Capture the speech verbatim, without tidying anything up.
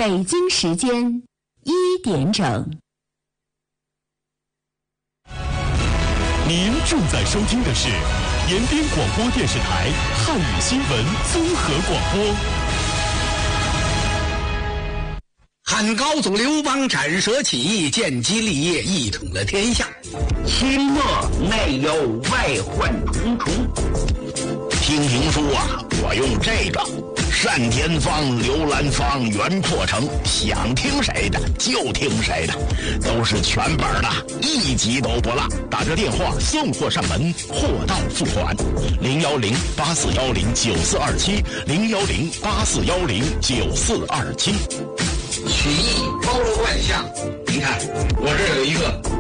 北京时间一点整。 您正在收听的是延边广播电视台汉语新闻综合广播。 汉高祖刘邦斩蛇起义，建基立业，一统了天下。 清末内忧外患重重。 听评书啊，我用这个单田芳、刘兰芳、袁阔成，想听谁的就听谁的，都是全本的，一集都不落。打这电话送货上门，货到付款。零幺零八四幺零九四二七，零幺零八四幺零九四二七。 曲艺包罗万象，你看我这有一个